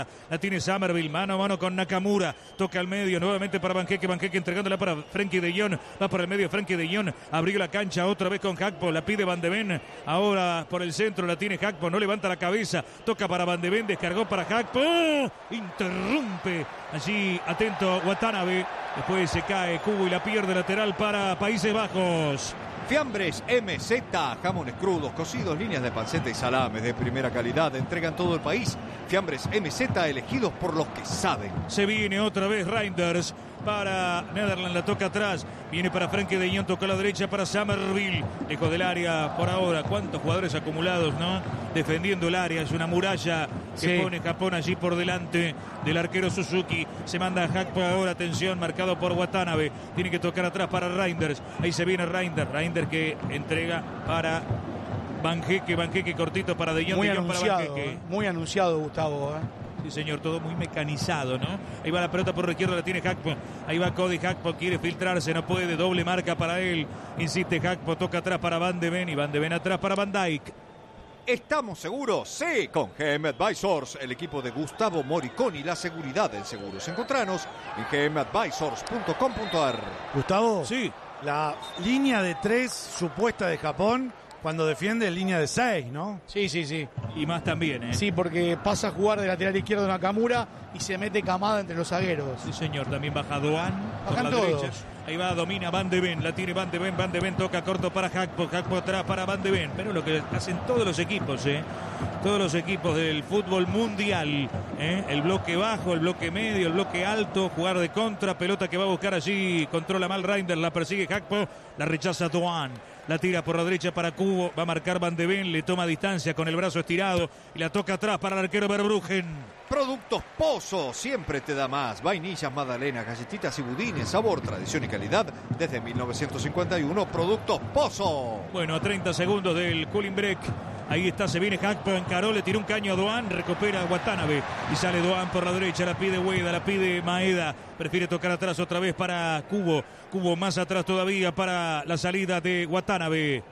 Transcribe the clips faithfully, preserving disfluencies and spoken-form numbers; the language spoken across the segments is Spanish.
ahora. La tiene Summerville, mano a mano con Nakamura. Toca al medio, nuevamente para Banqueque. Banqueque entregándola para Frenkie de Jong. Va por el medio Frenkie de Jong. Abrió la cancha otra vez con Gakpo. La pide Van de Ven. Ahora por el centro la tiene Gakpo. No levanta la cabeza. Toca para Van de Ven. Descargó para Gakpo. ¡Oh! Interrumpe. Allí atento Watanabe. Después se cae Kubo y la pierde lateral para Países Bajos. Fiambres M Z, jamones crudos, cocidos, líneas de panceta y salames de primera calidad. Entregan todo el país. Fiambres M Z, elegidos por los que saben. Se viene otra vez Reinders para Netherlands, la toca atrás. Viene para Frenkie de Jong, toca a la derecha para Summerville. Lejos del área por ahora. ¿Cuántos jugadores acumulados, no? Defendiendo el área. Es una muralla que sí. Pone Japón allí por delante del arquero Suzuki. Se manda a Gakpo ahora. Atención, marcado por Watanabe. Tiene que tocar atrás para Reinders. Ahí se viene Reinders. Reinders que entrega para Banqueque. Banqueque cortito para De Jong. Muy De Jong anunciado, para Banqueque. eh. Muy anunciado, Gustavo, ¿eh? Sí, señor, todo muy mecanizado, ¿no? Ahí va la pelota por la izquierda, la tiene Gakpo. Ahí va Cody Gakpo, quiere filtrarse, no puede, doble marca para él. Insiste Gakpo, toca atrás para Van de Ven y Van de Ven atrás para Van Dijk. ¿Estamos seguros? Sí, con G M Advisors, el equipo de Gustavo Moriconi, la seguridad en seguros. Encontranos en g m advisors punto com punto a r. Gustavo, sí. La línea de tres supuesta de Japón, cuando defiende es línea de seis, ¿no? Sí, sí, sí. Y más también, ¿eh? Sí, porque pasa a jugar de lateral izquierdo Nakamura y se mete Kamada entre los zagueros. Sí, señor. También baja Doan por Bajan la todos. derecha. Ahí va, domina Van de Ven. La tiene Van de Ven. Van de Ven toca corto para Gakpo. Gakpo atrás para Van de Ven. Pero lo que hacen todos los equipos, ¿eh? Todos los equipos del fútbol mundial, ¿eh? El bloque bajo, el bloque medio, el bloque alto. Jugar de contra. Pelota que va a buscar allí. Controla mal Reinders. La persigue Gakpo. La rechaza Doan. La tira por la derecha para Kubo. Va a marcar Van de Ven. Le toma distancia con el brazo estirado. Y la toca atrás para el arquero Verbruggen. Productos Pozo, siempre te da más. Vainillas, magdalenas, galletitas y budines. Sabor, tradición y calidad desde mil novecientos cincuenta y uno. Productos Pozo. Bueno, a treinta segundos del cooling break. Ahí está, se viene Gakpo, encaró, le tiró un caño a Doan, recupera a Watanabe y sale Doan por la derecha, la pide Ueda, la pide Maeda, prefiere tocar atrás otra vez para Kubo, Kubo más atrás todavía para la salida de Watanabe.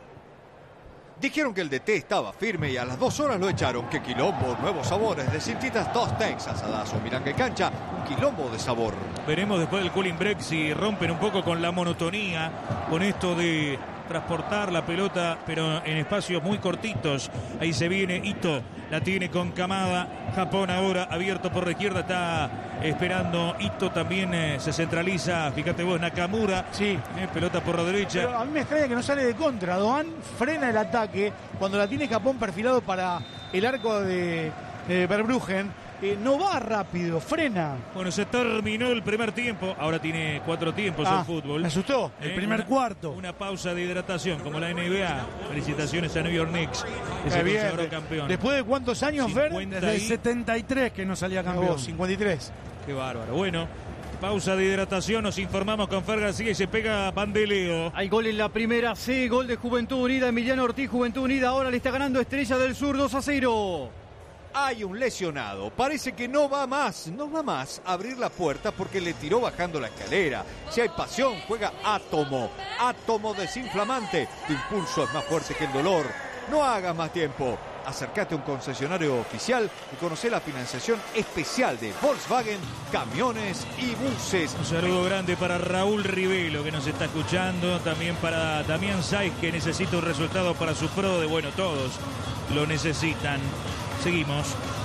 Dijeron que el D T estaba firme y a las dos horas lo echaron. ¡Qué quilombo! Nuevos sabores de Cintitas dos Texas. Adazo, miran que cancha, un quilombo de sabor. Veremos después del cooling break si rompen un poco con la monotonía, con esto de transportar la pelota, pero en espacios muy cortitos. Ahí se viene Ito, la tiene con Kamada. Japón ahora abierto por la izquierda, está esperando Ito, también eh, se centraliza, fíjate vos, Nakamura. Sí. Eh, pelota por la derecha. Pero a mí me extraña que no sale de contra. Doan frena el ataque cuando la tiene Japón perfilado para el arco de, de Verbruggen. Eh, no va rápido, frena. Bueno, se terminó el primer tiempo. Ahora tiene cuatro tiempos Ah, el fútbol. me asustó. Eh, El primer una, cuarto. Una pausa de hidratación, como la N B A. Felicitaciones a New York Knicks, que se Eh, bien. consagró campeón. ¿Después de cuántos años, Fer? cincuenta Desde el y- setenta y tres que no salía campeón. Oh, cincuenta y tres. Qué bárbaro. Bueno, pausa de hidratación. Nos informamos con Fer García y se pega Bandeleo. Hay gol en la primera C, gol de Juventud Unida. Emiliano Ortiz, Juventud Unida. Ahora le está ganando Estrella del Sur dos a cero. Hay un lesionado, parece que no va más, no va más a abrir la puerta porque le tiró bajando la escalera. Si hay pasión, juega Átomo, Átomo desinflamante. Tu impulso es más fuerte que el dolor. No hagas más tiempo. Acércate a un concesionario oficial y conoce la financiación especial de Volkswagen, camiones y buses. Un saludo grande para Raúl Rivelo, que nos está escuchando. También para Damián Saiz, que necesita un resultado para su pro de bueno, todos lo necesitan. Seguimos.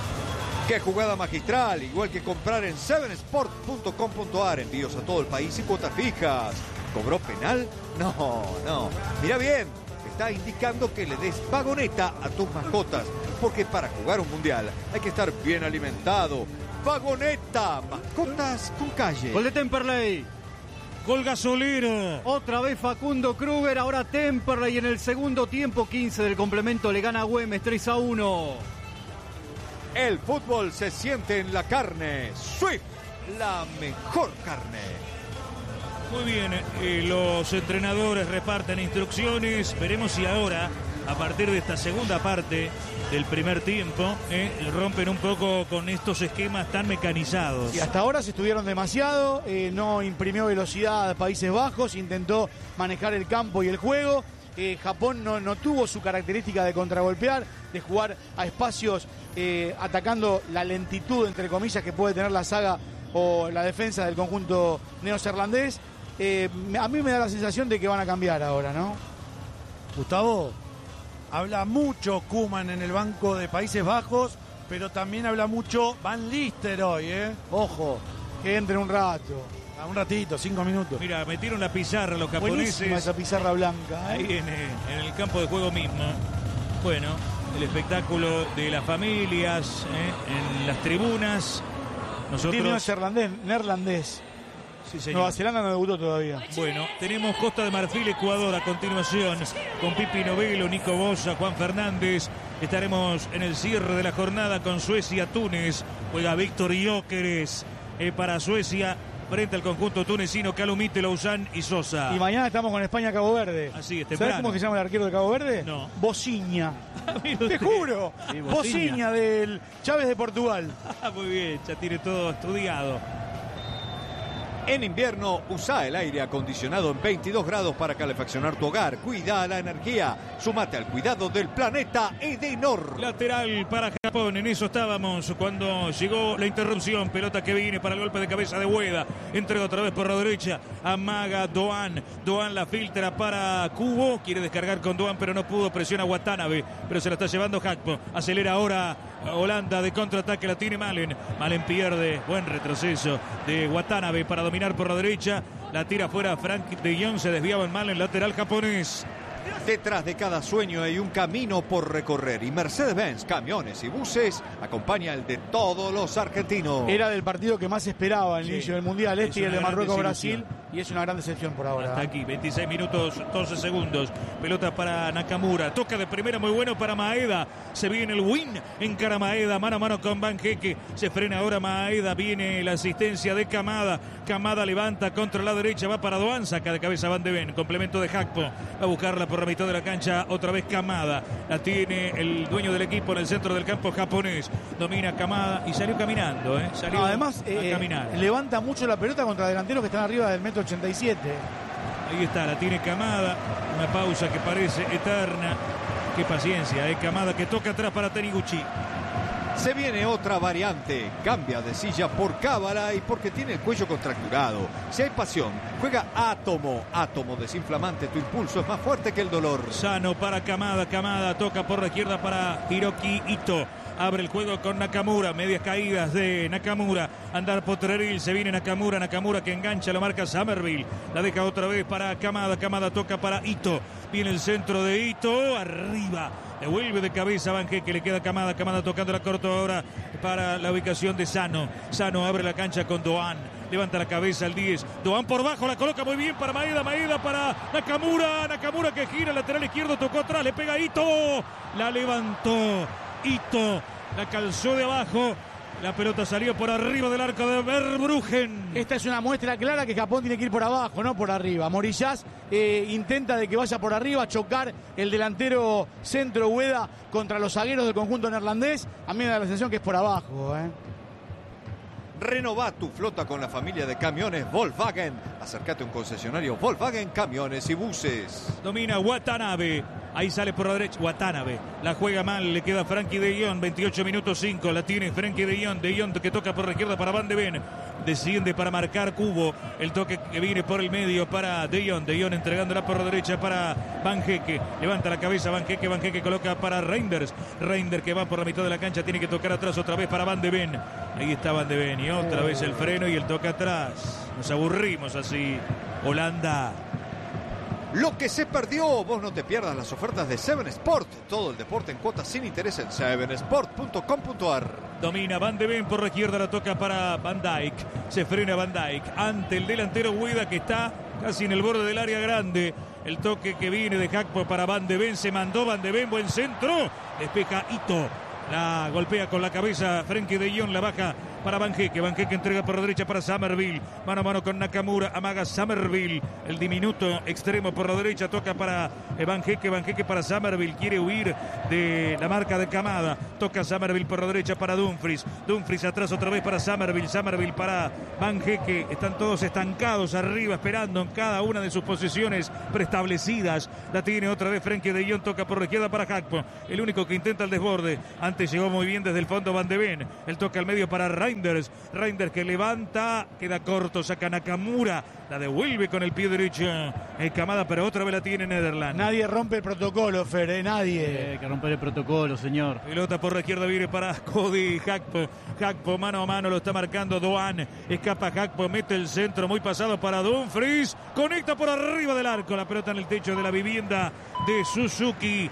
¡Qué jugada magistral! Igual que comprar en seven sport punto com punto a r. Envíos a todo el país y cuotas fijas. ¿Cobró penal? No, no. Mira bien, está indicando que le des vagoneta a tus mascotas. Porque para jugar un mundial hay que estar bien alimentado. ¡Vagoneta! Mascotas con calle. Gol de Temperley. Gol gasolero. Otra vez Facundo Kruger, ahora Temperley en el segundo tiempo. quince del complemento, le gana a Güemes tres a uno. El fútbol se siente en la carne. Swift, la mejor carne. Muy bien, eh, los entrenadores reparten instrucciones. Veremos si ahora, a partir de esta segunda parte del primer tiempo, eh, rompen un poco con estos esquemas tan mecanizados. Y hasta ahora se estudiaron demasiado, eh, no imprimió velocidad a Países Bajos, intentó manejar el campo y el juego. eh, Japón no, no tuvo su característica de contragolpear, de jugar a espacios eh, atacando la lentitud, entre comillas, que puede tener la saga o la defensa del conjunto neozelandés. Eh, a mí me da la sensación de que van a cambiar ahora, ¿no? Gustavo, habla mucho Koeman en el banco de Países Bajos, pero también habla mucho Van Nistelrooy, ¿eh? Ojo, que entre un rato. A un ratito, cinco minutos. Mira, metieron la pizarra los japoneses. Buenísima esa pizarra blanca, ¿eh? Ahí en, eh, en el campo de juego mismo. Bueno, el espectáculo de las familias, ¿eh? En las tribunas. Nosotros... Tiene neozelandés, neerlandés. Sí, señor. Nueva Zelanda no debutó todavía. Bueno, tenemos Costa de Marfil, Ecuador a continuación, con Pipi Novelo, Nico Bosa, Juan Fernández. Estaremos en el cierre de la jornada con Suecia, Túnez. Juega Víctor Gyökeres eh, para Suecia, frente al conjunto tunecino, Calumite, Lausanne y Sosa. Y mañana estamos con España, Cabo Verde. Así es, ¿Sabes temprano. cómo se llama el arquero de Cabo Verde? No. Bociña. Mire Te usted. juro. Sí, Bociña. Bociña del Chávez de Portugal. Ah, muy bien, ya tiene todo estudiado. En invierno, usa el aire acondicionado en veintidós grados para calefaccionar tu hogar. Cuida la energía. Súmate al cuidado del planeta Edenor. Lateral para Japón, en eso estábamos cuando llegó la interrupción. Pelota que viene para el golpe de cabeza de Ueda. Entrega otra vez por la derecha. Amaga Doan. Doan la filtra para Kubo. Quiere descargar con Doan, pero no pudo. Presiona Watanabe, pero se la está llevando Hakpo. Acelera ahora Holanda de contraataque. La tiene Malen. Malen pierde. Buen retroceso de Watanabe para dominar por la derecha. La tira fuera Frank de Jong. Se desviaba en Malen, lateral japonés. Detrás de cada sueño hay un camino por recorrer y Mercedes-Benz, camiones y buses acompaña el de todos los argentinos. Era del partido que más esperaba en el Sí. inicio del Mundial, este Es y el una de gran Marruecos-Brasil, desilusión. y es una gran decepción por ahora. Hasta aquí, veintiséis minutos, doce segundos. Pelota para Nakamura. Toca de primera, muy bueno para Maeda. Se viene el win. Encara Maeda, mano a mano con Banjeque. Se frena ahora Maeda. Viene la asistencia de Kamada. Kamada levanta contra la derecha, va para Doan. Saca de cabeza Van de Ven. Complemento de Hakpo. Va a buscarla por la mitad de la cancha. Otra vez Kamada. La tiene el dueño del equipo en el centro del campo japonés. Domina Kamada y salió caminando. ¿eh? Salió No, además, a eh, caminar. levanta mucho la pelota contra delanteros que están arriba del metro ochenta y siete. Ahí está, la tiene Kamada. Una pausa que parece eterna. Qué paciencia, ¿eh? Kamada que toca atrás para Taniguchi. Se viene otra variante. Cambia de silla por cábala y porque tiene el cuello contracturado. Si hay pasión, juega Átomo. Átomo desinflamante. Tu impulso es más fuerte que el dolor. Sano para Kamada. Kamada toca por la izquierda para Hiroki Ito. Abre el juego con Nakamura. Medias caídas de Nakamura. Andar Potreril. Se viene Nakamura. Nakamura que engancha. Lo marca Somerville. La deja otra vez para Kamada. Kamada toca para Ito. Viene el centro de Ito. Arriba. Devuelve de cabeza Banque que le queda Kamada. Kamada tocando la corta ahora para la ubicación de Sano. Sano abre la cancha con Doan. Levanta la cabeza al diez. Doan por bajo. La coloca muy bien para Maeda. Maeda para Nakamura. Nakamura que gira. Lateral izquierdo. Tocó atrás. Le pega Ito. La levantó. Ito la calzó de abajo. La pelota salió por arriba del arco de Verbruggen. Esta es una muestra clara que Japón tiene que ir por abajo, no por arriba. Morillás eh, intenta de que vaya por arriba, chocar el delantero centro Ueda contra los zagueros del conjunto neerlandés. A mí me da la sensación que es por abajo, ¿eh? Renová tu flota con la familia de camiones Volkswagen. Acércate a un concesionario Volkswagen, camiones y buses. Domina Watanabe. Ahí sale por la derecha Watanabe. La juega mal. Le queda Frankie de Jong. veintiocho minutos cinco. La tiene Frankie de Jong. De Jong que toca por la izquierda para Van de Ven. Desciende para marcar Kubo. El toque que viene por el medio para De Jong. De Jong entregándola por la derecha para Banjeque. Levanta la cabeza Banjeque. Banjeque coloca para Reinders. Reinders que va por la mitad de la cancha. Tiene que tocar atrás otra vez para Van de Ven. Ahí está Van de Ven. Y otra vez el freno y el toque atrás. Nos aburrimos así. Holanda. Lo que se perdió, vos no te pierdas las ofertas de Seven Sport. Todo el deporte en cuotas sin interés en seven sport punto com punto a r. Domina Van de Ven por la izquierda, la toca para Van Dijk. Se frena Van Dijk ante el delantero Ueda que está casi en el borde del área grande. El toque que viene de Hakpo para Van de Ven. Se mandó Van de Ven, buen centro. Despeja Ito. La golpea con la cabeza Frenkie de Jong, la baja para Banjeque. Banjeque entrega por la derecha para Summerville. Mano a mano con Nakamura. Amaga Summerville. El diminuto extremo por la derecha. Toca para Banjeque. Banjeque para Summerville. Quiere huir de la marca de Kamada. Toca Summerville por la derecha para Dumfries. Dumfries atrás otra vez para Summerville. Summerville para Banjeque. Están todos estancados arriba esperando en cada una de sus posiciones preestablecidas. La tiene otra vez Frenkie de Jong. Toca por la izquierda para Gakpo. El único que intenta el desborde. Antes llegó muy bien desde el fondo Van de Ven. El toque al medio para Reinders. Reinders que levanta. Queda corto. Saca Nakamura. La devuelve con el pie derecho. El Kamada, pero otra vez la tiene Netherlands. Nadie rompe el protocolo, Fer, ¿eh? Nadie. Eh, hay que romper el protocolo, señor. Pelota por la izquierda viene para Cody Gakpo. Gakpo mano a mano lo está marcando Doan. Escapa Gakpo, mete el centro muy pasado para Dumfries. Conecta por arriba del arco. La pelota en el techo de la vivienda de Suzuki.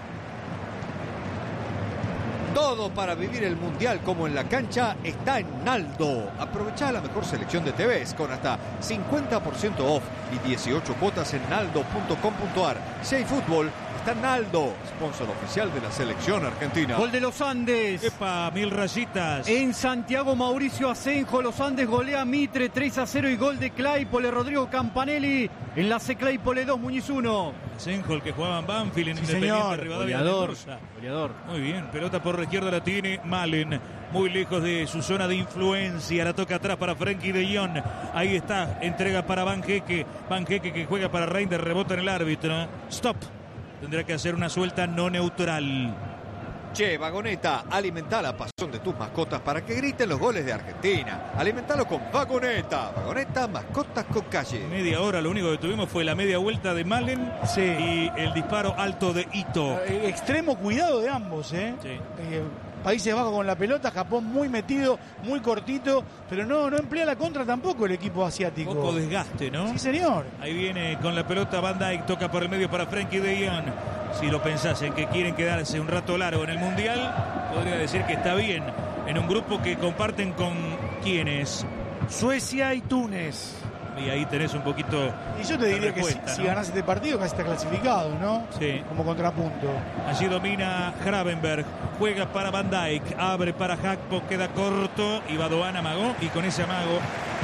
Todo para vivir el Mundial como en la cancha está en Naldo. Aprovecha la mejor selección de T Vs con hasta cincuenta por ciento off y dieciocho cuotas en naldo punto com punto ar. Si hay fútbol, está Naldo, sponsor oficial de la selección argentina. Gol de los Andes. Epa, mil rayitas. En Santiago, Mauricio Asenjo. Los Andes golea a Mitre tres a cero y gol de Claypole. Rodrigo Campanelli. Enlace Claypole dos, Muñiz uno. Asenjo, el que jugaba en Banfield en Sí, Independiente señor. Rivadavia. Goleador. Mendoza. Goleador. Muy bien, pelota por la izquierda la tiene Malen, muy lejos de su zona de influencia, la toca atrás para Frenkie de Jong, ahí está, entrega para Banjeque, Banjeque que juega para Reinders, rebota en el árbitro, stop, tendrá que hacer una suelta no neutral. Che, Vagoneta, alimenta la pasión de tus mascotas para que griten los goles de Argentina. Alimentalo con Vagoneta. Vagoneta, mascotas con calle. Media hora, lo único que tuvimos fue la media vuelta de Malen Sí. y el disparo alto de Ito. Eh, extremo cuidado de ambos, ¿eh? Sí. Eh, Países Bajos con la pelota, Japón muy metido, muy cortito, pero no, no emplea la contra tampoco el equipo asiático. Poco desgaste, ¿no? Sí, señor. Ahí viene con la pelota Van Dijk, toca por el medio para Frenkie de Jong. Si lo pensás en que quieren quedarse un rato largo en el Mundial, podría decir que está bien. En un grupo que comparten con quienes. Suecia y Túnez. Y ahí tenés un poquito. Y yo te de diría que si, respuesta, si ¿no? ganás este partido casi está clasificado, ¿no? Sí. Como contrapunto. Allí domina Gravenberg, juega para Van Dijk, abre para Gakpo, queda corto y Badoan amagó y con ese amago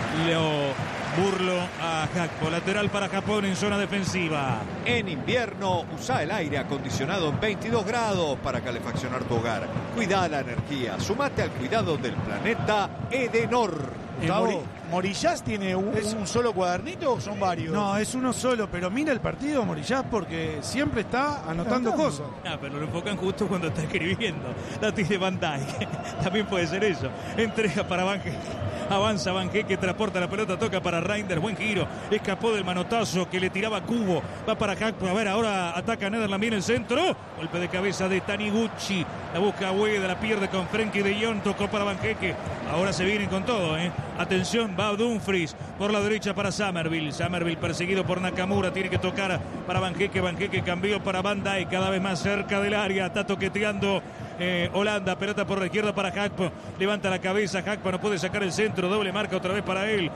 lo burlo a Gakpo. Lateral para Japón en zona defensiva. En invierno, usa el aire acondicionado en veintidós grados para calefaccionar tu hogar. Cuida la energía. Sumate al cuidado del planeta Edenor. Eh, Gustavo. Mori- ¿Morillás tiene un, Es- un solo cuadernito o son varios? No, es uno solo, pero mira el partido, Morillás, porque siempre está anotando Anotando. cosas. Ah, pero lo enfocan justo cuando está escribiendo. La tiene Van Dijk. También puede ser eso. Entrega para Banjeque. Avanza Banjeque, transporta la pelota, toca para Reinders. Buen giro. Escapó del manotazo que le tiraba Cubo. Va para Gakpo. A ver, ahora ataca Netherlands. Viene el centro. Golpe de cabeza de Taniguchi. La busca Ueda, la pierde con Frenkie de Jong. Tocó para Banjeque. Ahora se vienen con todo, ¿eh? Atención, va Dumfries por la derecha para Summerville. Summerville perseguido por Nakamura. Tiene que tocar para Banjeque. Banjeque cambió para Van Dijk. Cada vez más cerca del área. Está toqueteando eh, Holanda. Pelota por la izquierda para Gakpo. Levanta la cabeza. Gakpo no puede sacar el centro. Doble marca otra vez para él.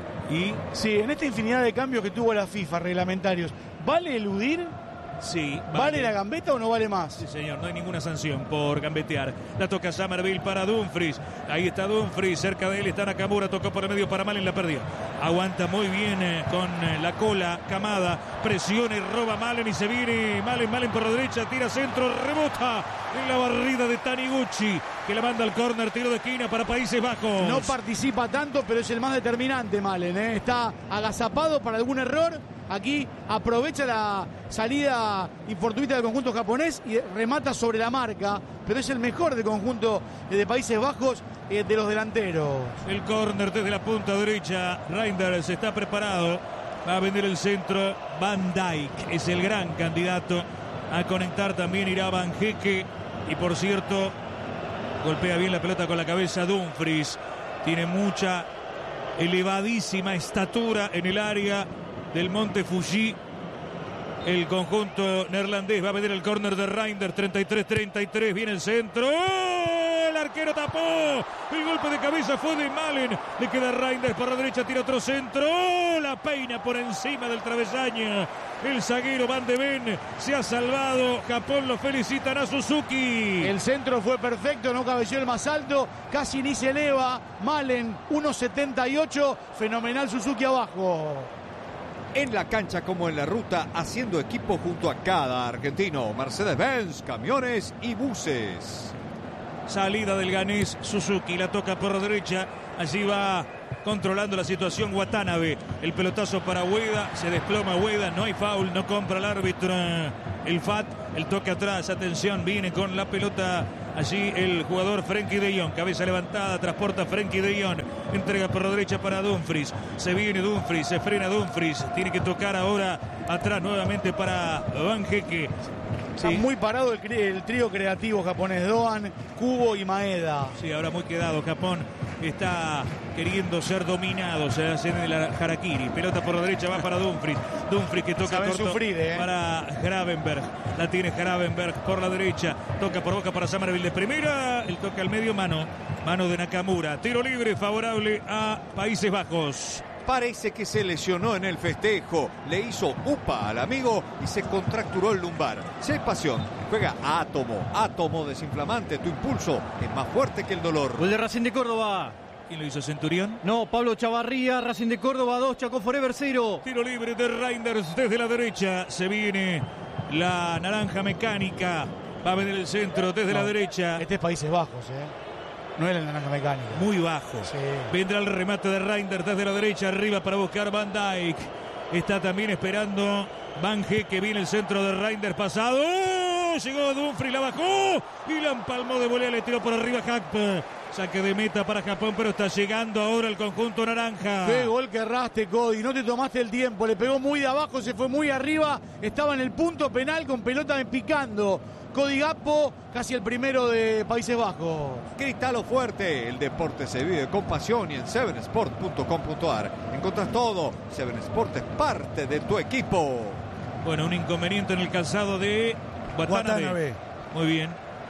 Y Sí, en esta infinidad de cambios que tuvo la FIFA reglamentarios, ¿vale eludir? sí, ¿Vale, la gambeta o no vale más? Sí, señor, no hay ninguna sanción por gambetear. La toca Summerville para Dumfries. Ahí está Dumfries, cerca de él está Nakamura, tocó por el medio para Malen, la perdió. Aguanta muy bien eh, con eh, la cola, Kamada, presiona y roba Malen y se viene Malen, Malen por la derecha, tira centro, rebota en la barrida de Taniguchi, que la manda al córner, tiro de esquina para Países Bajos. No participa tanto, pero es el más determinante, Malen, ¿eh? Está agazapado para algún error. Aquí aprovecha la salida infortuita del conjunto japonés y remata sobre la marca, pero es el mejor del conjunto de Países Bajos, eh, de los delanteros. El córner desde la punta derecha. Reinders está preparado. Va a vender el centro. Van Dijk es el gran candidato a conectar. También irá Banjeque. Y por cierto, golpea bien la pelota con la cabeza Dumfries. Tiene mucha, elevadísima estatura en el área del Monte Fuji. El conjunto neerlandés va a vender el córner de Reinders. treinta y tres treinta y tres. Viene el centro. ¡Oh! La arquero tapó. El golpe de cabeza fue de Malen. Le queda Reinders por la derecha, tira otro centro. ¡Oh! La peina por encima del travesaño. El zaguero Van de Ven se ha salvado. Japón lo felicitan a Suzuki. El centro fue perfecto, no cabeció el más alto, casi ni se eleva. Malen, uno setenta y ocho, fenomenal Suzuki abajo. En la cancha como en la ruta, haciendo equipo junto a cada argentino. Mercedes-Benz, camiones y buses. Salida del ganés Suzuki, la toca por la derecha. Allí va controlando la situación Watanabe. El pelotazo para Ueda, se desploma Ueda, no hay foul, no compra el árbitro. El F A T, el toque atrás, atención, viene con la pelota allí el jugador Frenkie de Jong, cabeza levantada, transporta Frenkie de Jong, entrega por la derecha para Dumfries, se viene Dumfries, se frena Dumfries, tiene que tocar ahora atrás nuevamente para Van Hekke. Está sí. muy parado el, el trío creativo japonés, Doan, Kubo y Maeda. Sí, ahora muy quedado Japón. Está queriendo ser dominado, se hace en el harakiri. Pelota por la derecha, va para Dumfries. Dumfries que toca corto sufrir, ¿eh? para Gravenberg. La tiene Gravenberg por la derecha. Toca por boca para Somerville de primera. El toque al medio, mano. Mano de Nakamura. Tiro libre favorable a Países Bajos. Parece que se lesionó en el festejo. Le hizo upa al amigo y se contracturó el lumbar. Si hay pasión, juega Átomo. Átomo desinflamante. Tu impulso es más fuerte que el dolor. Gol de Racing de Córdoba. ¿Quién lo hizo, Centurión? No, Pablo Chavarría, Racing de Córdoba dos, Chaco Forever cero. Tiro libre de Reinders desde la derecha. Se viene la naranja mecánica. Va a venir el centro desde no, la derecha. Este es Países Bajos, ¿eh? No era el naranja mecánica. Muy bajo. Sí. Vendrá el remate de Reinders desde la derecha, arriba para buscar Van Dijk. Está también esperando Van Hekke, viene el centro de Reinders pasado. ¡Oh! Llegó Dumfries, la bajó y la empalmó de volea, le tiró por arriba Hakpe. Saque de meta para Japón, pero está llegando ahora el conjunto naranja. Qué gol que erraste, Cody. No te tomaste el tiempo. Le pegó muy de abajo, se fue muy arriba. Estaba en el punto penal con pelota picando. Cody Gakpo, casi el primero de Países Bajos. Cristalo fuerte. El deporte se vive con pasión y en seven sport punto com punto a r encontrás todo. seven Sport es parte de tu equipo. Bueno, un inconveniente en el calzado de Watanabe. Watanabe. Muy bien.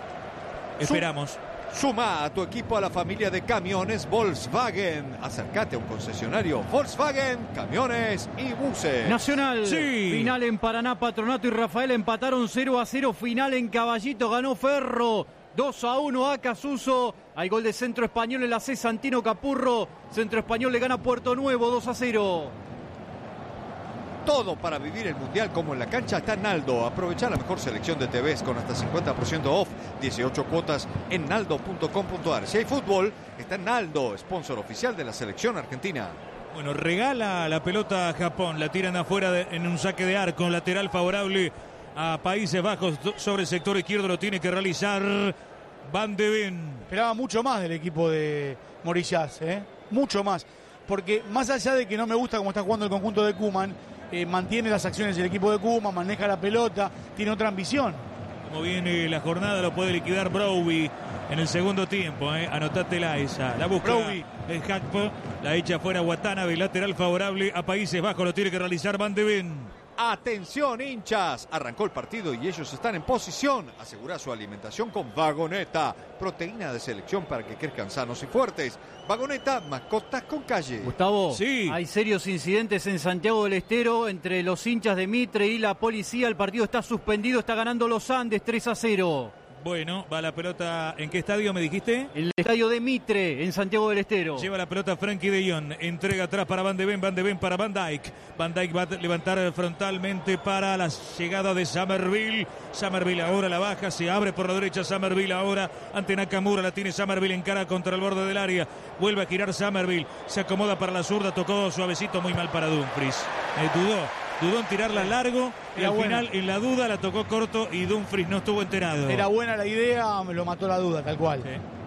Esperamos. Suma a tu equipo a la familia de camiones Volkswagen. Acércate a un concesionario Volkswagen, camiones y buses. Nacional. Sí. Final en Paraná, Patronato y Rafael empataron cero a cero. Final en Caballito, ganó Ferro. dos a uno a Casuso. Hay gol de Centro Español en la C. Santino Capurro. Centro Español le gana a Puerto Nuevo dos a cero. Todo para vivir el Mundial como en la cancha está en Naldo. Aprovecha la mejor selección de T Vs con hasta cincuenta por ciento off, dieciocho cuotas en naldo punto com punto a r. Si hay fútbol, está en Naldo, sponsor oficial de la selección argentina. Bueno, regala la pelota a Japón, la tiran afuera de, en un saque de arco, lateral favorable a Países Bajos sobre el sector izquierdo, lo tiene que realizar Van de Ven. Esperaba mucho más del equipo de Morillas, ¿eh? Mucho más, porque más allá de que no me gusta cómo está jugando el conjunto de Koeman, Eh, mantiene las acciones del equipo de Koeman, maneja la pelota, tiene otra ambición. Como viene la jornada, lo puede liquidar Broby en el segundo tiempo. Eh. Anotátela esa. La busca Broby. el Hakpo, la echa fuera Watanabe, lateral favorable a Países Bajos, lo tiene que realizar Van de Ven. Atención, hinchas, arrancó el partido y ellos están en posición. Asegura su alimentación con Vagoneta, proteína de selección para que crezcan sanos y fuertes. Vagoneta, mascotas con calle. Gustavo, sí. Hay serios incidentes en Santiago del Estero entre los hinchas de Mitre y la policía. El partido está suspendido, está ganando los Andes tres a cero. Bueno, va la pelota. ¿En qué estadio me dijiste? El estadio de Mitre, en Santiago del Estero. Lleva la pelota Frenkie de Jong. Entrega atrás para Van de Ven. Van de Ven para Van Dijk. Van Dijk va a levantar frontalmente para la llegada de Somerville. Somerville ahora la baja. Se abre por la derecha Somerville ahora. Ante Nakamura la tiene Somerville en cara contra el borde del área. Vuelve a girar Somerville. Se acomoda para la zurda. Tocó suavecito, muy mal para Dumfries. Eh, dudó. Dudó en tirarla largo y al final en la duda la tocó corto y Dumfries no estuvo enterado. Era buena la idea, me lo mató la duda, tal cual. Sí.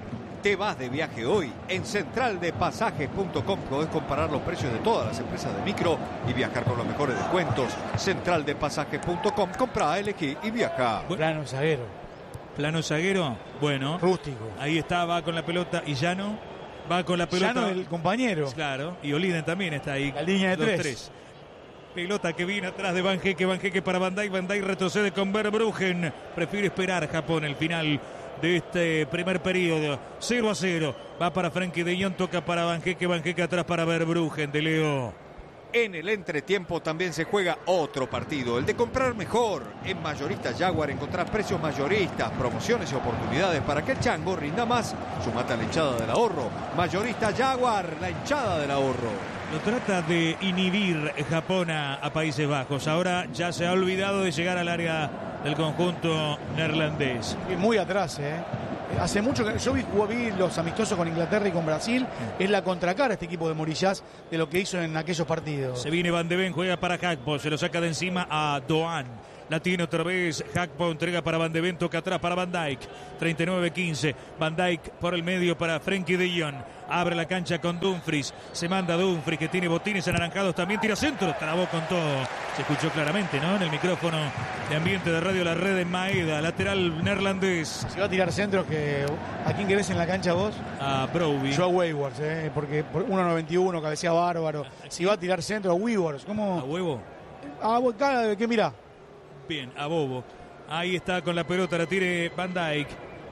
Te vas de viaje hoy en central de pasajes punto com. Podés comparar los precios de todas las empresas de micro y viajar con los mejores descuentos. central de pasajes punto com. Compra, elegí y viaja. Plano zaguero. Plano zaguero, bueno. Rústico. Ahí está, va con la pelota y Llano. Va con la pelota. Llano, el compañero. Claro, y Oliden también está ahí. La línea de los tres. tres. Pelota que viene atrás de Van Hekke, Van Hekke para Van Dijk, Van Dijk retrocede con Verbruggen. Prefiere esperar Japón el final de este primer periodo. cero a cero. Va para Frenkie de Jong, toca para Vanjeke, Vanjeke atrás para Verbruggen de Leo. En el entretiempo también se juega otro partido, el de comprar mejor. En Mayorista Jaguar encontrás precios mayoristas, promociones y oportunidades para que el chango rinda más. Sumate a la hinchada del ahorro. Mayorista Jaguar, la hinchada del ahorro. Lo trata de inhibir Japón a, a Países Bajos. Ahora ya se ha olvidado de llegar al área del conjunto neerlandés. Y muy atrás, ¿eh? Hace mucho que yo vi, vi los amistosos con Inglaterra y con Brasil. Es la contracara este equipo de Morillás de lo que hizo en aquellos partidos. Se viene Van de Ven, juega para Gakpo, se lo saca de encima a Doan. La tiene otra vez Gakpo, entrega para Van de Ven, toca atrás para Van Dijk. treinta y nueve quince. Van Dijk por el medio para Frenkie de Jong. Abre la cancha con Dumfries. Se manda Dumfries, que tiene botines anaranjados. También tira centro. Trabó con todo. Se escuchó claramente, ¿no? En el micrófono de ambiente de Radio La Red en Maeda. Lateral neerlandés. Si va a tirar centros, que ¿a quién querés en la cancha vos? A Broby. Yo a Weghorst, ¿eh? Porque por uno noventa y uno, cabecea bárbaro. Si va a tirar centro, a Weghorst. ¿Cómo? A huevo. A cara, ¿qué mirá? Bien, a Bobo. Ahí está con la pelota, la tiene Van Dijk.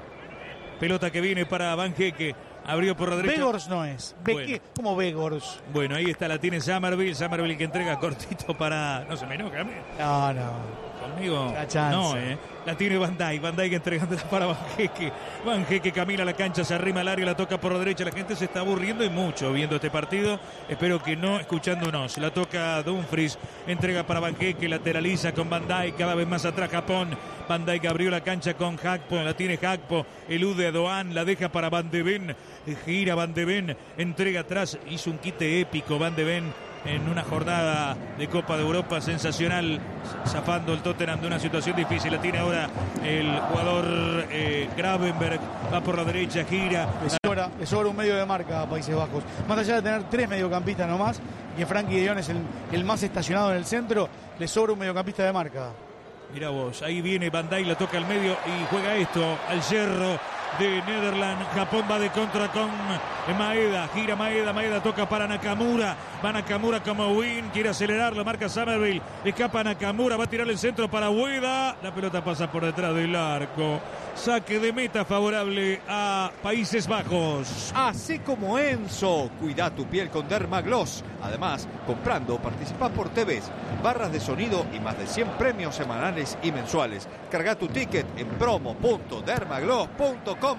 Pelota que viene para Vanjeke. Abrió por la derecha. Weghorst no es. Bueno. ¿Cómo Weghorst? Bueno, ahí está, la tiene Summerville. Summerville que entrega cortito para... No se me enoja, ¿eh? No, no. Conmigo. La chance. No, eh. La tiene Van Dijk. Van Dijk entregándola para Vanjeke. Vanjeke camina a la cancha, se arrima al área, la toca por la derecha. La gente se está aburriendo y mucho viendo este partido. Espero que no escuchándonos. La toca Dumfries. Entrega para Vanjeke. Lateraliza con Van Dijk. Cada vez más atrás Japón. Van Dijk abrió la cancha con Gakpo. La tiene Gakpo. Elude a Doan. La deja para Van de Ven. Gira Van de Ven. Entrega atrás. Hizo un quite épico Van de Ven en una jornada de Copa de Europa sensacional, zafando el Tottenham de una situación difícil. La tiene ahora el jugador eh, Gravenberg, va por la derecha, gira. Le sobra, le sobra un medio de marca a Países Bajos. Más allá de tener tres mediocampistas nomás, y que Frenkie de Jong es el, el más estacionado en el centro, le sobra un mediocampista de marca. Mira vos, ahí viene Van Dijk, la toca al medio y juega esto al cerro de Netherlands. Japón va de contra con Maeda, gira Maeda, Maeda toca para Nakamura, va Nakamura como win, quiere acelerar, lo marca Summerville, escapa Nakamura, va a tirar el centro para Ueda, la pelota pasa por detrás del arco. Saque de meta favorable a Países Bajos. Así como Enzo, cuida tu piel con Dermagloss. Además, comprando, participás por T Vs, barras de sonido y más de cien premios semanales y mensuales. Carga tu ticket en promo punto dermagloss punto com.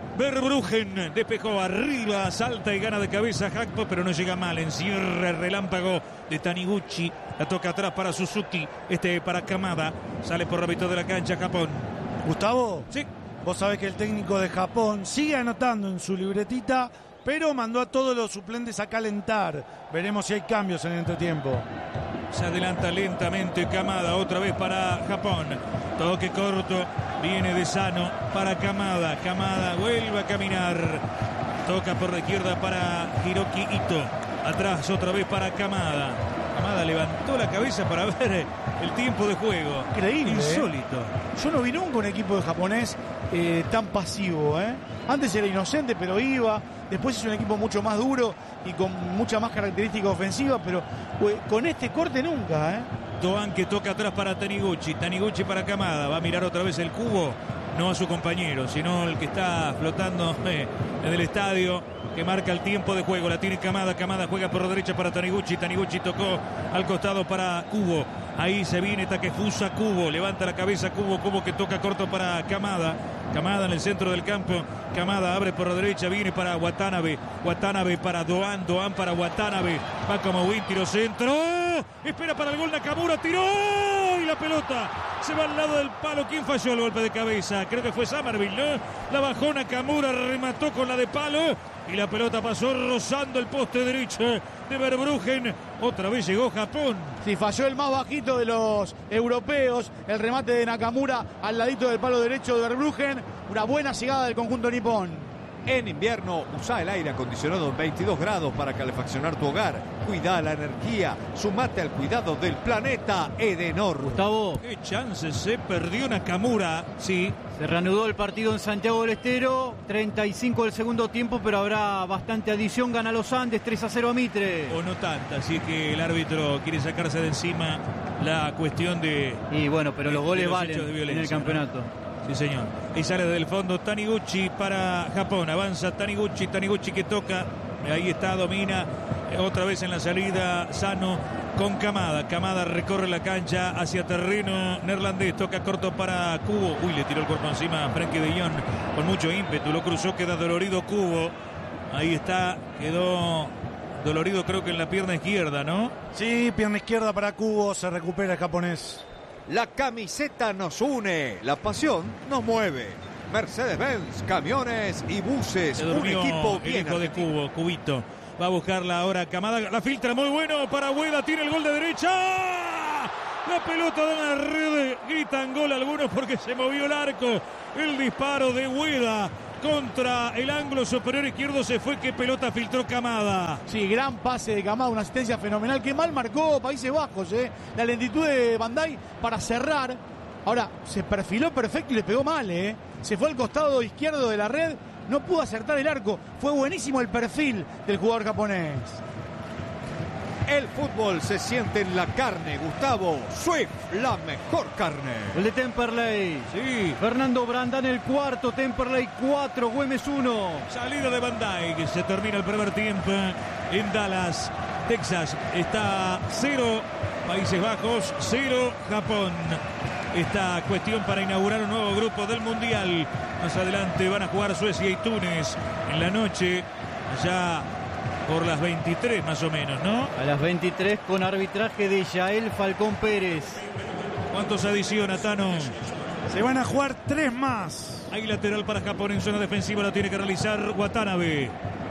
Verbruggen despejó arriba, salta y gana de cabeza Gakpo, pero no llega mal. Encierra el relámpago de Taniguchi. La toca atrás para Suzuki, este para Kamada. Sale por la mitad de la cancha Japón. Gustavo, Sí. Vos sabés que el técnico de Japón sigue anotando en su libretita, pero mandó a todos los suplentes a calentar. Veremos si hay cambios en el entretiempo. Se adelanta lentamente Kamada, otra vez para Japón. Toque corto, viene de Sano para Kamada. Kamada vuelve a caminar. Toca por la izquierda para Hiroki Ito. Atrás otra vez para Kamada. Kamada levantó la cabeza para ver el tiempo de juego. Increíble. Insólito. ¿eh? Yo no vi nunca un equipo de japonés eh, tan pasivo. ¿eh? Antes era inocente, pero iba. Después es un equipo mucho más duro y con mucha más característica ofensiva, pero pues, con este corte nunca. ¿eh? Doan que toca atrás para Taniguchi. Taniguchi para Kamada. Va a mirar otra vez el cubo. No a su compañero, sino el que está flotando eh, en el estadio, que marca el tiempo de juego. La tiene Kamada. Kamada juega por la derecha para Taniguchi. Taniguchi tocó al costado para Kubo. Ahí se viene Takefusa Kubo. Levanta la cabeza Kubo. Kubo que toca corto para Kamada. Kamada en el centro del campo. Kamada abre por la derecha. Viene para Watanabe. Watanabe para Doan. Doan para Watanabe. Va como win. Tiro centro. Espera para el gol. Nakamura tiró. Y la pelota se va al lado del palo. ¿Quién falló el golpe de cabeza? Creo que fue Summerville, ¿no? La bajó Nakamura. Remató con la de palo. Y la pelota pasó rozando el poste derecho de Verbruggen. Otra vez llegó Japón. Sí, falló el más bajito de los europeos. El remate de Nakamura al ladito del palo derecho de Verbruggen. Una buena llegada del conjunto nipón. En invierno, usa el aire acondicionado en veintidós grados para calefaccionar tu hogar. Cuida la energía. Sumate al cuidado del planeta Edenor. Gustavo, Qué chance se perdió Nakamura. Sí. se reanudó el partido en Santiago del Estero, treinta y cinco del segundo tiempo, pero habrá bastante adición. Gana los Andes, tres a cero a Mitre. O no tanta, así que el árbitro quiere sacarse de encima la cuestión de... Y bueno, pero los de goles los valen hechos de en violencia, el campeonato. ¿no? Sí, señor. Y sale del fondo Taniguchi para Japón. Avanza Taniguchi, Taniguchi que toca. Ahí está, domina. Otra vez en la salida, Sano con Kamada. Kamada recorre la cancha hacia terreno neerlandés. Toca corto para Kubo. Uy, le tiró el cuerpo encima a Frenkie de Jong con mucho ímpetu. Lo cruzó, queda dolorido Kubo. Ahí está, quedó dolorido creo que en la pierna izquierda, ¿no? Sí, pierna izquierda para Kubo, se recupera el japonés. La camiseta nos une, la pasión nos mueve. Mercedes-Benz, camiones y buses, Se un durmió equipo el bien hijo de argentino. Cubo, Cubito. Va a buscarla ahora Kamada. La filtra muy bueno para Ueda. Tiene el gol de derecha. La pelota da en la red. Gritan gol algunos porque se movió el arco. El disparo de Ueda contra el ángulo superior izquierdo se fue. Qué pelota filtró Kamada. Sí, gran pase de Kamada, una asistencia fenomenal. Qué mal marcó Países Bajos, ¿eh? La lentitud de Van Dijk para cerrar. Ahora, se perfiló perfecto y le pegó mal, ¿eh? Se fue al costado izquierdo de la red. No pudo acertar el arco. Fue buenísimo el perfil del jugador japonés. El fútbol se siente en la carne, Gustavo. Swift, la mejor carne. El de Temperley. Sí. Fernando Brandán el cuarto, Temperley cuatro, Güemes uno. Salida de Van Dijk. Se termina el primer tiempo en Dallas, Texas. Está cero Países Bajos, cero Japón. Esta cuestión para inaugurar un nuevo grupo del Mundial. Más adelante van a jugar Suecia y Túnez en la noche, allá por las veintitrés más o menos, ¿no? A las veintitrés con arbitraje de Yael Falcón Pérez. ¿Cuántos adiciona, Tano? Se van a jugar tres más. Hay lateral para Japón en zona defensiva, lo tiene que realizar Watanabe.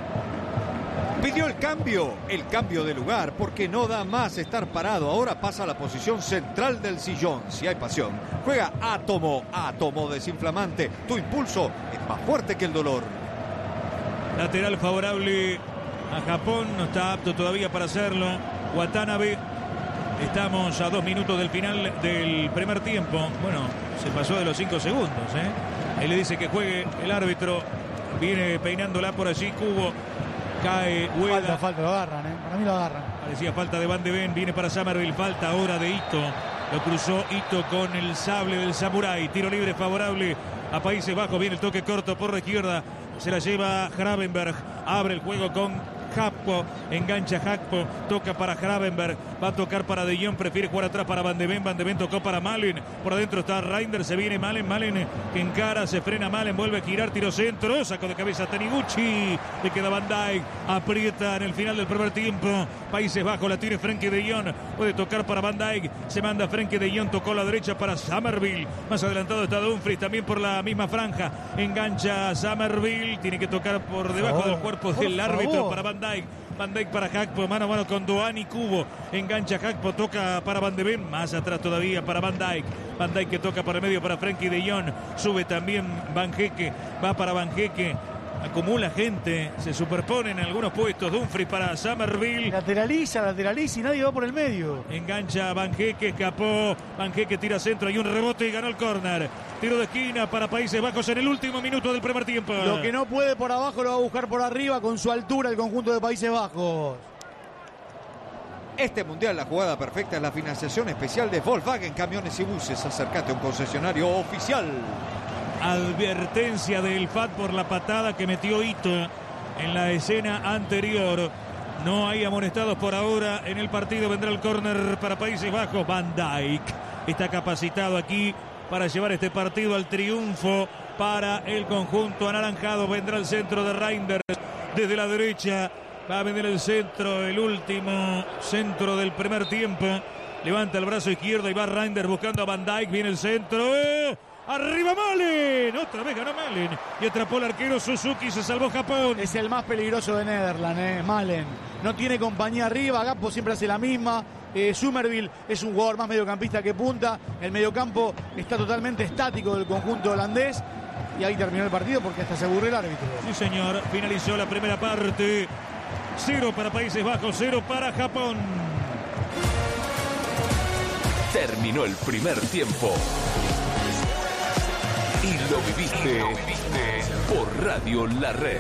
Pidió el cambio, el cambio de lugar, porque no da más estar parado. Ahora pasa a la posición central del sillón. Si hay pasión, juega Átomo, Átomo desinflamante. Tu impulso es más fuerte que el dolor. Lateral favorable a Japón, no está apto todavía para hacerlo. Watanabe. Estamos a dos minutos del final del primer tiempo. Bueno, se pasó de los cinco segundos, ¿eh? Él le dice que juegue el árbitro. Viene peinándola por allí, Kubo. Cae Ueda. Falta, falta, lo agarran, ¿eh? Para mí lo agarran. Parecía falta de Van de Ven. Viene para Summerville. Falta ahora de Ito. Lo cruzó Ito con el sable del samurái. Tiro libre favorable a Países Bajos. Viene el toque corto por la izquierda. Se la lleva Gravenberg. Abre el juego con Hakpo, engancha Hakpo, toca para Gravenberg, va a tocar para De Jong, prefiere jugar atrás para Van de Ven, Van de Ven tocó para Malen, por adentro está Reinders, se viene Malen, Malen que encara, se frena Malen, vuelve a girar, tiro centro, saco de cabeza Taniguchi, le queda Van Dijk, aprieta en el final del primer tiempo, Países Bajos, la tiene Frenkie de Jong, puede tocar para Van Dijk, se manda Frenkie de Jong, tocó a la derecha para Summerville, más adelantado está Dumfries, también por la misma franja, engancha Summerville, tiene que tocar por debajo favor, del cuerpo por del árbitro favor. para Van Dijk. Van Dijk para Hakpo, mano a mano con Doan y Kubo. Engancha Hakpo, toca para Van de Ven, más atrás todavía para Van Dijk. Van Dijk que toca para el medio para Frenkie de Jong. Sube también Van Hecke, va para Van Hecke. Acumula gente, se superpone en algunos puestos. Dumfries para Summerville. Lateraliza, lateraliza y nadie va por el medio. Engancha Van Hecke, escapó. Van Hecke tira centro, hay un rebote y ganó el córner. Tiro de esquina para Países Bajos en el último minuto del primer tiempo. Lo que no puede por abajo lo va a buscar por arriba con su altura el conjunto de Países Bajos. Este mundial, la jugada perfecta es la financiación especial de Volkswagen Camiones y Buses. Acércate a un concesionario oficial. Advertencia del F A T por la patada que metió Ito en la escena anterior. No hay amonestados por ahora en el partido. Vendrá el córner para Países Bajos. Van Dijk está capacitado aquí para llevar este partido al triunfo para el conjunto anaranjado. Vendrá el centro de Reinders desde la derecha. Va a venir el centro, el último centro del primer tiempo. Levanta el brazo izquierdo y va Reinders buscando a Van Dijk. Viene el centro. ¡Eh! ¡Arriba Malen! Otra vez ganó Malen. Y atrapó el arquero Suzuki. Se salvó Japón. Es el más peligroso de Netherlands, eh, Malen. No tiene compañía arriba. Gakpo siempre hace la misma. Eh, Summerville es un jugador más mediocampista que punta. El mediocampo está totalmente estático del conjunto holandés. Y ahí terminó el partido porque hasta se aburrió el árbitro. Sí, señor. Finalizó la primera parte. Cero para Países Bajos, cero para Japón. Terminó el primer tiempo. Y lo viviste, y lo viviste por Radio La Red.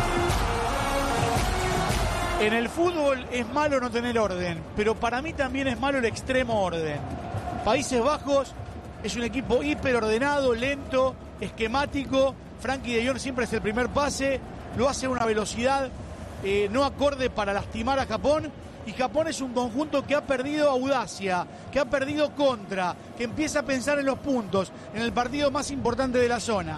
En el fútbol es malo no tener orden, pero para mí también es malo el extremo orden. Países Bajos es un equipo hiperordenado, lento, esquemático. Frankie de Jong siempre es el primer pase, lo hace a una velocidad eh, no acorde para lastimar a Japón. Y Japón es un conjunto que ha perdido audacia, que ha perdido contra, que empieza a pensar en los puntos, en el partido más importante de la zona.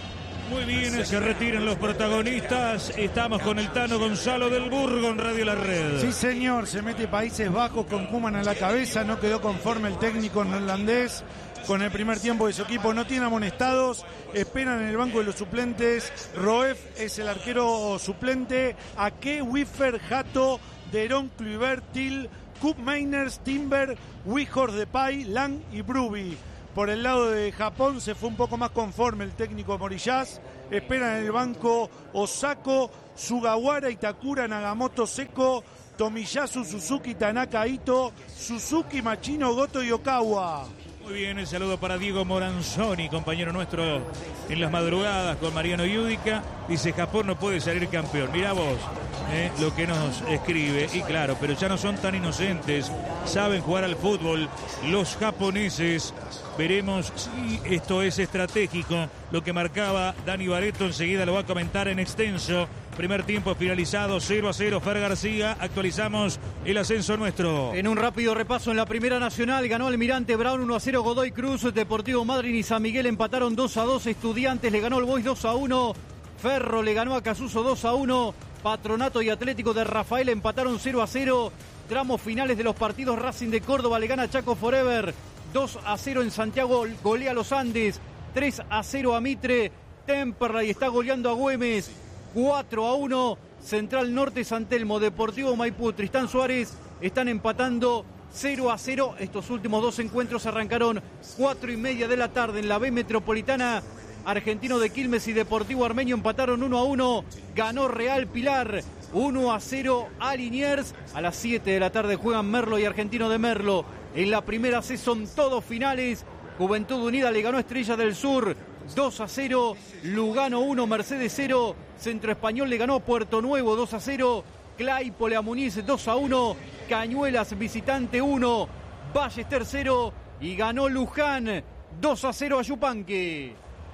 Muy bien, se retiran los protagonistas. Estamos con el Tano Gonzalo del Burgo en Radio La Red. Sí, señor, se mete Países Bajos con Koeman a la cabeza. No quedó conforme el técnico neerlandés con el primer tiempo de su equipo. No tiene amonestados, esperan en el banco de los suplentes. Roef es el arquero suplente. Ake, Wiffer, Hato, Deron, Kluivert, Til, Koop Meiners, Timber, Wijhorst, Depay, Lang y Bruby. Por el lado de Japón se fue un poco más conforme el técnico Moriyas. Esperan en el banco Osako, Sugawara, Itakura, Nagamoto, Seko, Tomiyasu, Suzuki, Tanaka, Ito, Suzuki, Machino, Goto y Okawa. Muy bien, el saludo para Diego Moranzoni, compañero nuestro en las madrugadas con Mariano Yudica. Dice, Japón no puede salir campeón. Mirá vos eh, lo que nos escribe. Y claro, pero ya no son tan inocentes. Saben jugar al fútbol los japoneses. Veremos si esto es estratégico. Lo que marcaba Dani Barreto enseguida lo va a comentar en extenso. Primer tiempo finalizado, cero a cero, Fer García. Actualizamos el ascenso nuestro. En un rápido repaso en la Primera Nacional, ganó Almirante Brown uno a cero, Godoy Cruz, Deportivo Madryn y San Miguel empataron dos a dos, Estudiantes le ganó al Boys dos a uno, Ferro le ganó a Casuso dos a uno, Patronato y Atlético de Rafael empataron cero a cero, tramos finales de los partidos, Racing de Córdoba le gana a Chaco Forever, dos a cero en Santiago, golea a los Andes, tres a cero a Mitre, Temperley está goleando a Güemes, cuatro a uno, Central Norte San Telmo, Deportivo Maipú, Tristán Suárez están empatando cero a cero. Estos últimos dos encuentros arrancaron cuatro y media de la tarde en la B Metropolitana. Argentino de Quilmes y Deportivo Armenio empataron uno a uno. Ganó Real Pilar uno a cero a Liniers. A las siete de la tarde juegan Merlo y Argentino de Merlo. En la primera C son todos finales. Juventud Unida le ganó a Estrella del Sur dos a cero, Lugano uno, Mercedes cero, Centro Español le ganó a Puerto Nuevo dos a cero, Claypole a Muniz dos a uno, Cañuelas visitante uno, Ballester cero y ganó Luján dos a cero a Yupanqui.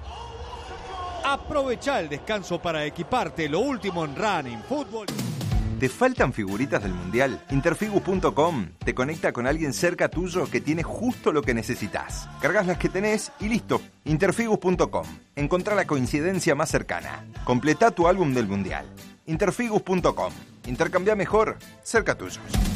Aprovecha el descanso para equiparte, lo último en running, fútbol. ¿Te faltan figuritas del Mundial? Interfigus punto com te conecta con alguien cerca tuyo que tiene justo lo que necesitas. Cargas las que tenés y listo. Interfigus punto com. Encontrá la coincidencia más cercana. Completá tu álbum del Mundial. Interfigus punto com. Intercambia mejor, cerca tuyo.